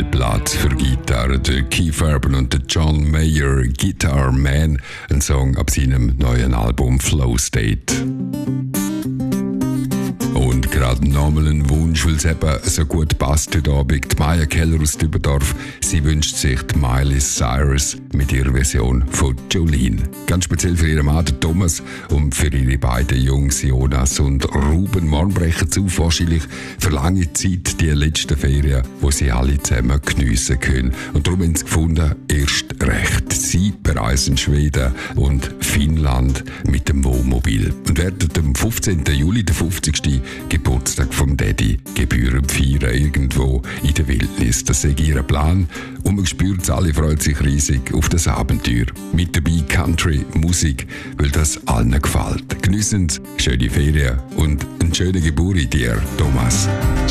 Spielplatz für Gitarre. Der Keith Urban und der John Mayer, Guitar Man, ein Song ab seinem neuen Album Flow State. Und gerade nochmal ein Wunsch, weil es eben so gut passt heute Abend. Die Maya Keller aus Dübendorf, sie wünscht sich die Miley Cyrus mit ihrer Version von Jolene. Ganz speziell für ihren Mann Thomas und für ihre beiden Jungs Jonas und Ruben. Morgen brechen sie auf, wahrscheinlich für lange Zeit die letzten Ferien, wo sie alle zusammen geniessen können. Und darum haben sie gefunden, erst recht. Sie bereisen Schweden und Finnland mit dem Wohnmobil und werden am 15. Juli, der 50. Geburtstag vom Daddy, gebührend feiern, irgendwo in der Wildnis. Das ist ihr Plan und man spürt es, alle freuen sich riesig auf das Abenteuer. Mit dabei Country, Musik, weil das allen gefällt. Geniessen Sie schöne Ferien und eine schöne Geburt dir, Thomas.